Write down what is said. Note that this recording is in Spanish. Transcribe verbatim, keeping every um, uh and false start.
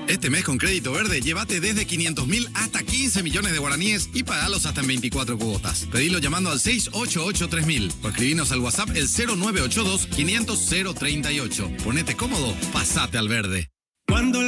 Este mes con Crédito Verde, llévate desde quinientos mil hasta quince millones de guaraníes y pagalos hasta en veinticuatro cuotas. Pedilo llamando al seis ocho ocho tres mil o escribinos al WhatsApp el cero nueve ocho dos quinientos cero treinta y ocho. Ponete cómodo, pasate al verde. Cuando